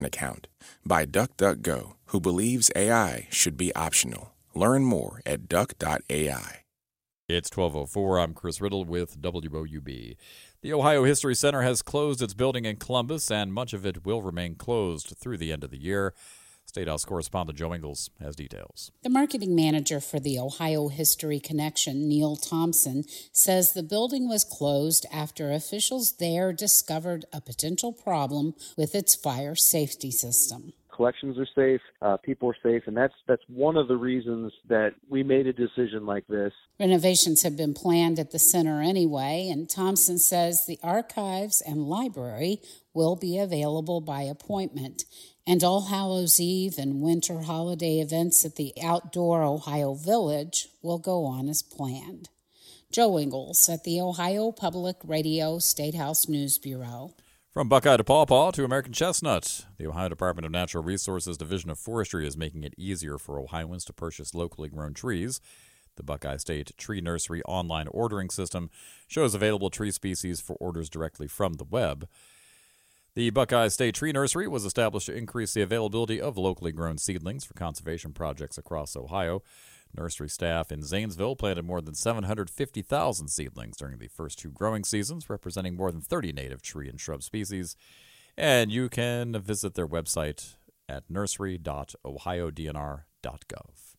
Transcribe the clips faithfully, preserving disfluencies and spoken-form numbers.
account by DuckDuckGo, who believes A I should be optional. Learn more at duck dot A I. It's twelve oh four. I'm Chris Riddle with W O U B. The Ohio History Center has closed its building in Columbus, and much of it will remain closed through the end of the year. State House correspondent Joe Ingles has details. The marketing manager for the Ohio History Connection, Neil Thompson, says the building was closed after officials there discovered a potential problem with its fire safety system. Collections are safe, uh, people are safe, and that's that's one of the reasons that we made a decision like this. Renovations have been planned at the center anyway, and Thompson says the archives and library will be available by appointment. And All Hallows Eve and winter holiday events at the outdoor Ohio Village will go on as planned. Joe Ingles at the Ohio Public Radio State House News Bureau. From Buckeye to Pawpaw to American Chestnut, the Ohio Department of Natural Resources Division of Forestry is making it easier for Ohioans to purchase locally grown trees. The Buckeye State Tree Nursery online ordering system shows available tree species for orders directly from the web. The Buckeye State Tree Nursery was established to increase the availability of locally grown seedlings for conservation projects across Ohio. Nursery staff in Zanesville planted more than seven hundred fifty thousand seedlings during the first two growing seasons, representing more than thirty native tree and shrub species. And you can visit their website at nursery dot ohio d n r dot gov.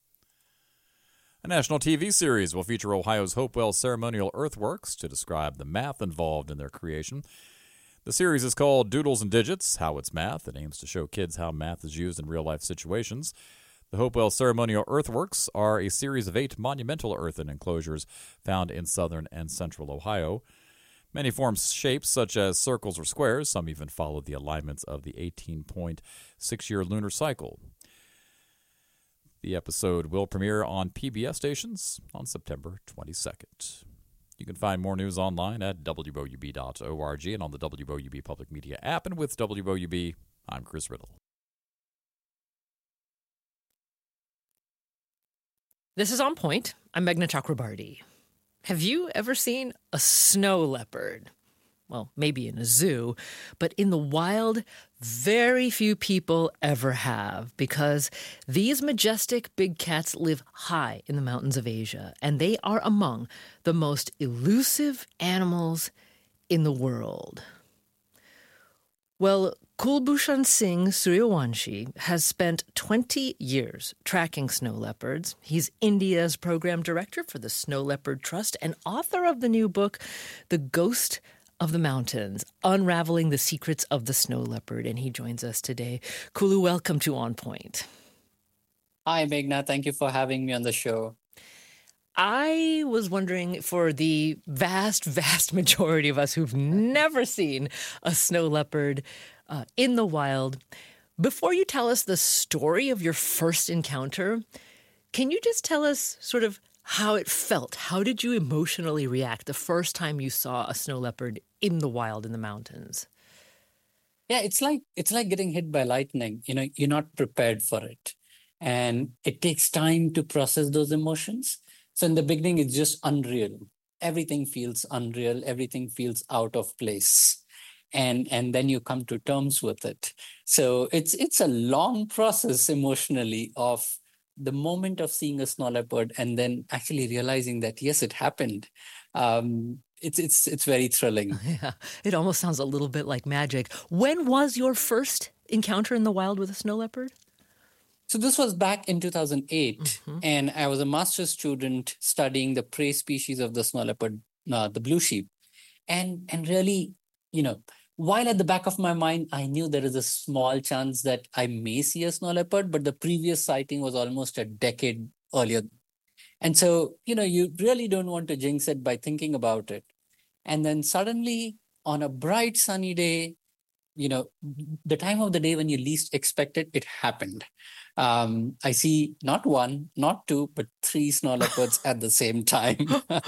A national T V series will feature Ohio's Hopewell Ceremonial Earthworks to describe the math involved in their creation. The series is called Doodles and Digits, How It's Math. It aims to show kids how math is used in real-life situations. The Hopewell Ceremonial Earthworks are a series of eight monumental earthen enclosures found in southern and central Ohio. Many form shapes such as circles or squares. Some even follow the alignments of the eighteen point six year lunar cycle. The episode will premiere on P B S stations on September twenty-second. You can find more news online at w o u b dot org and on the W O U B Public Media app. And with W O U B, I'm Chris Riddle. This is On Point. I'm Meghna Chakrabarti. Have you ever seen a snow leopard? Well, maybe in a zoo, but in the wild, very few people ever have, because these majestic big cats live high in the mountains of Asia, and they are among the most elusive animals in the world. Well, Kulbhushan Singh Suryawanshi has spent twenty years tracking snow leopards. He's India's program director for the Snow Leopard Trust and author of the new book, The Ghost of the Mountains, Unraveling the Secrets of the Snow Leopard, and he joins us today. Kulu, welcome to On Point. Hi, Meghna. Thank you for having me on the show. I was wondering, for the vast, vast majority of us who've never seen a snow leopard uh, in the wild, before you tell us the story of your first encounter, can you just tell us sort of how it felt? How did you emotionally react the first time you saw a snow leopard in the wild in the mountains? Yeah, it's like it's like getting hit by lightning. You know, you're not prepared for it. And it takes time to process those emotions. So in the beginning, it's just unreal. Everything feels unreal. Everything feels out of place. And and then you come to terms with it. So it's it's a long process emotionally of the moment of seeing a snow leopard and then actually realizing that, yes, it happened. Um, it's it's it's very thrilling. Yeah, it almost sounds a little bit like magic. When was your first encounter in the wild with a snow leopard? So this was back in two thousand eight, mm-hmm. and I was a master's student studying the prey species of the snow leopard, uh, the blue sheep. And, and really, you know, while at the back of my mind, I knew there is a small chance that I may see a snow leopard, but the previous sighting was almost a decade earlier. And so, you know, you really don't want to jinx it by thinking about it. And then suddenly, on a bright sunny day, you know, the time of the day when you least expect it, it happened. Um, I see not one, not two, but three snow leopards at the same time.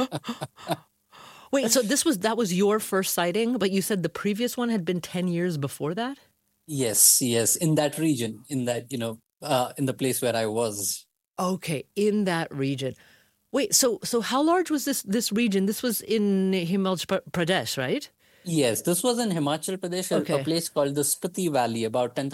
Wait, so this was that was your first sighting, but you said the previous one had been ten years before that? Yes, yes, in that region, in that, you know, uh, in the place where I was. Okay, in that region. Wait, so so how large was this this region? This was in Himachal Pradesh, right? Yes, this was in Himachal Pradesh, a- a Okay. place called the Spiti Valley, about ten